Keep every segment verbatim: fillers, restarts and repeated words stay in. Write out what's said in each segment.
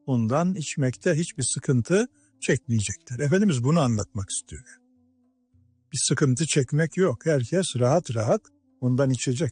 ondan içmekte hiçbir sıkıntı çekmeyecekler. Efendimiz bunu anlatmak istiyor. Bir sıkıntı çekmek yok. Herkes rahat rahat ondan içecek.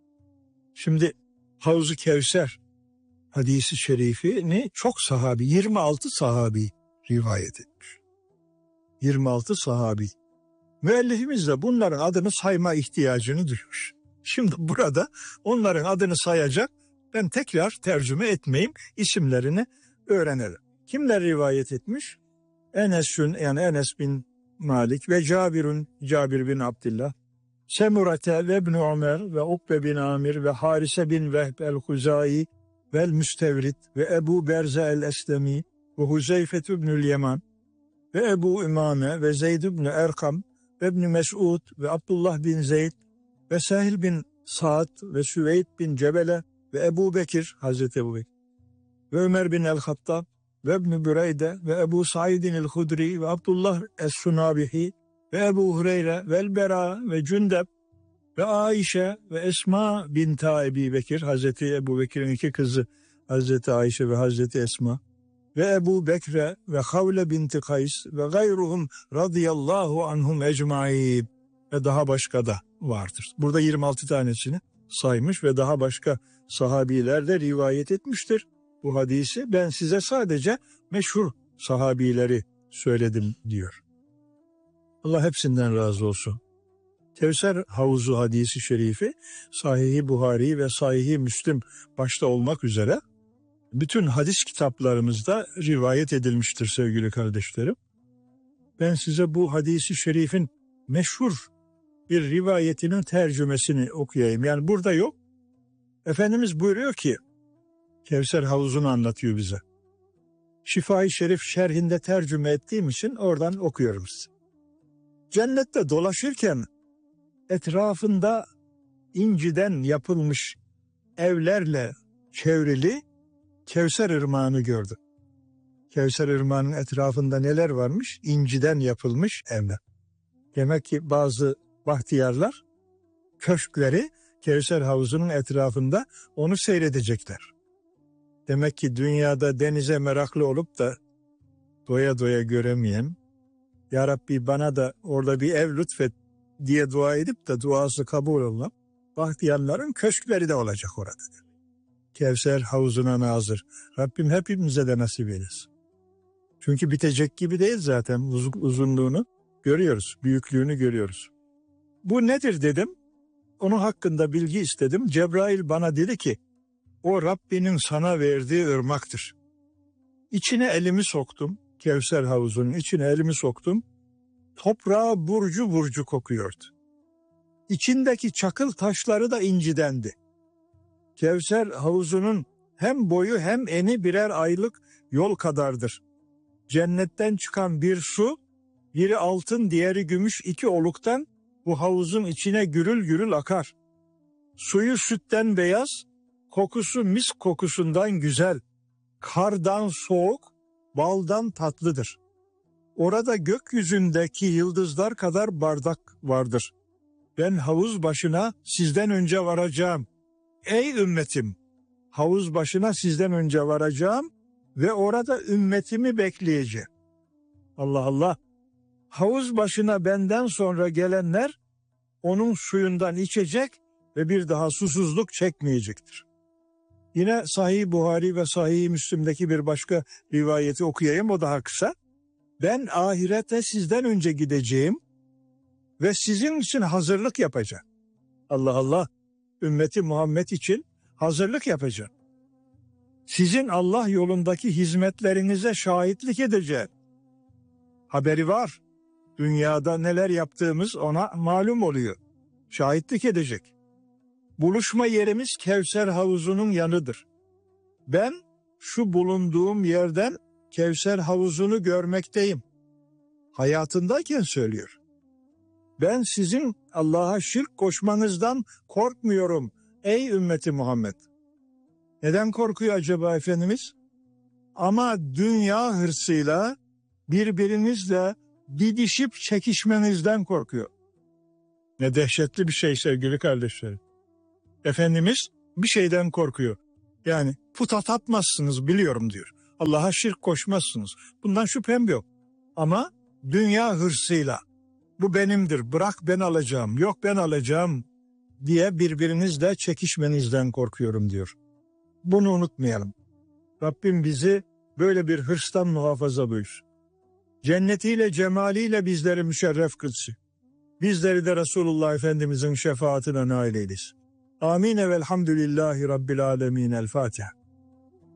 Şimdi Havz-ı Kevser hadisi şerifini çok sahabi, yirmi altı sahabi rivayet etmiş. yirmi altı sahabi. Müellifimiz de bunların adını sayma ihtiyacını duymuş. Şimdi burada onların adını sayacak, ben tekrar tercüme etmeyeyim, isimlerini öğrenelim. Kimler rivayet etmiş? Enes'ün, yani Enes bin Malik ve Cabir'ün, Cabir bin Abdullah, Semurate ve İbn Ömer ve Ukbe bin Amir ve Harise bin Vehb el-Huzai ve el-Müstevrit ve Ebu Berze el-Eslemi ve Huzeyfet ibnül Yeman ve Ebu İmame ve Zeyd ibn Erkam ve İbn Mes'ud ve Abdullah bin Zeyd ve Sahil bin Sa'd ve Süveyd bin Cebele ve Ebu Bekir, Hazreti Ebu Bekir ve Ömer bin el-Hattab ve İbn Büreyde ve Ebu Saidin el-Hudri ve Abdullah es-Sunabihi ve Ebu Hureyre ve el-Bera ve Cündeb ve Ayşe ve Esma binti Ebu Bekir, Hazreti Ebu Bekir'in iki kızı Hazreti Ayşe ve Hazreti Esma ve Ebu Bekre ve Havle binti Kays ve gayruhum radıyallahu anhum ecmaîn ve daha başka da vardır. Burada yirmi altı tanesini saymış ve daha başka sahabiler de rivayet etmiştir bu hadisi. Ben size sadece meşhur sahabileri söyledim diyor. Allah hepsinden razı olsun. Kevser Havuzu hadisi şerifi Sahih-i Buhari ve Sahih-i Müslim başta olmak üzere bütün hadis kitaplarımızda rivayet edilmiştir sevgili kardeşlerim. Ben size bu hadisi şerifin meşhur bir rivayetinin tercümesini okuyayım. Yani burada yok. Efendimiz buyuruyor ki, Kevser Havuzu'nu anlatıyor bize. Şifa-i Şerif şerhinde tercüme ettiğim için oradan okuyorum size. Cennette dolaşırken etrafında inciden yapılmış evlerle çevrili Kevser Irmağı'nı gördü. Kevser Irmağı'nın etrafında neler varmış? İnciden yapılmış evler. Demek ki bazı bahtiyarlar köşkleri Kevser Havuzu'nun etrafında onu seyredecekler. Demek ki dünyada denize meraklı olup da doya doya göremeyen, Ya Rabbi bana da orada bir ev lütfet diye dua edip de duası kabul olunan bahtiyarların köşkleri de olacak orada. Kevser Havuzu'na nazır. Rabbim hepimize de nasip eylesin. Çünkü bitecek gibi değil zaten, Uz- uzunluğunu görüyoruz, büyüklüğünü görüyoruz. Bu nedir dedim, onun hakkında bilgi istedim. Cebrail bana dedi ki, o Rabbinin sana verdiği ırmaktır. İçine elimi soktum, Kevser Havuzu'nun içine elimi soktum, toprağı burcu burcu kokuyordu. İçindeki çakıl taşları da incidendi. Kevser Havuzu'nun hem boyu hem eni birer aylık yol kadardır. Cennetten çıkan bir su, biri altın diğeri gümüş iki oluktan bu havuzun içine gürül gürül akar. Suyu sütten beyaz, kokusu mis kokusundan güzel, kardan soğuk, baldan tatlıdır. Orada gökyüzündeki yıldızlar kadar bardak vardır. Ben havuz başına sizden önce varacağım. Ey ümmetim, havuz başına sizden önce varacağım ve orada ümmetimi bekleyeceğim. Allah Allah, havuz başına benden sonra gelenler onun suyundan içecek ve bir daha susuzluk çekmeyecektir. Yine Sahih Buhari ve Sahih Müslim'deki bir başka rivayeti okuyayım, o daha kısa. Ben ahirete sizden önce gideceğim ve sizin için hazırlık yapacağım. Allah Allah, ümmeti Muhammed için hazırlık yapacağım. Sizin Allah yolundaki hizmetlerinize şahitlik edeceğim. Haberi var. Dünyada neler yaptığımız ona malum oluyor. Şahitlik edecek. Buluşma yerimiz Kevser Havuzu'nun yanıdır. Ben şu bulunduğum yerden Kevser Havuzu'nu görmekteyim. Hayatındayken söylüyor. Ben sizin Allah'a şirk koşmanızdan korkmuyorum ey ümmeti Muhammed. Neden korkuyor acaba Efendimiz? Ama dünya hırsıyla birbirinizle didişip çekişmenizden korkuyor. Ne dehşetli bir şey sevgili kardeşlerim. Efendimiz bir şeyden korkuyor. Yani puta tapmazsınız biliyorum diyor. Allah'a şirk koşmazsınız. Bundan şüphem yok. Ama dünya hırsıyla bu benimdir, bırak ben alacağım, yok ben alacağım diye birbirinizle çekişmenizden korkuyorum diyor. Bunu unutmayalım. Rabbim bizi böyle bir hırstan muhafaza buyursun. Cennetiyle, cemaliyle bizleri müşerref kılsın. Bizleri de Resulullah Efendimizin şefaatine nail eylesin. Amin ve elhamdülillahi Rabbil alemin. El Fatiha.